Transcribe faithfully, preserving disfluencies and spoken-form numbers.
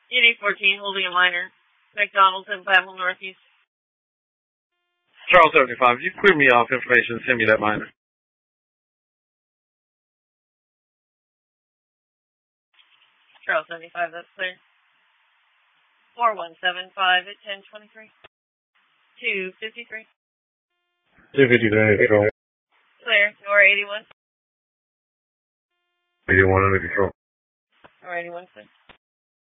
U D fourteen, holding a minor. McDonald's in Blamble Northeast. Charles seventy-five, you clear me off information, send me that minor. Charles seventy-five, that's clear. four one seven five at ten twenty-three. two fifty-three. two fifty-three, control. Clear. Nora eighty-one. eighty-one under control. Nora eighty-one, clear.